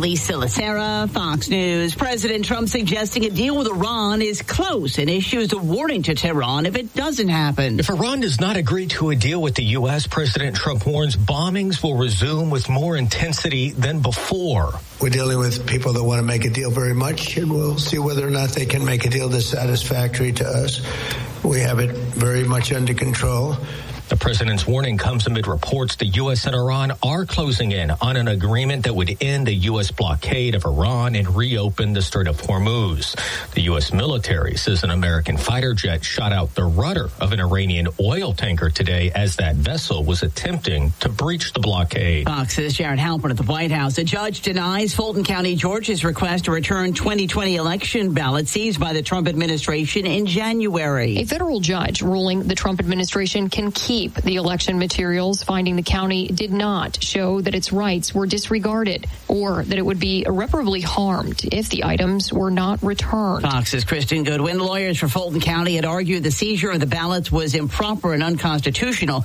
Lisa Lacera, Fox News. President Trump suggesting a deal with Iran is close and issues a warning to Tehran if it doesn't happen. If Iran does not agree to a deal with the U.S., President Trump warns bombings will resume with more intensity than before. We're dealing with people that want to make a deal very much, and we'll see whether or not they can make a deal that's satisfactory to us. We have it very much under control. The president's warning comes amid reports the U.S. and Iran are closing in on an agreement that would end the U.S. blockade of Iran and reopen the Strait of Hormuz. The U.S. military says an American fighter jet shot out the rudder of an Iranian oil tanker today as that vessel was attempting to breach the blockade. Fox's Jared Halpern at the White House. A judge denies Fulton County, Georgia's request to return 2020 election ballots seized by the Trump administration in January. A federal judge ruling the Trump administration can keep the election materials, finding the county did not show that its rights were disregarded or that it would be irreparably harmed if the items were not returned. Fox's Kristen Goodwin. Lawyers for Fulton County had argued the seizure of the ballots was improper and unconstitutional.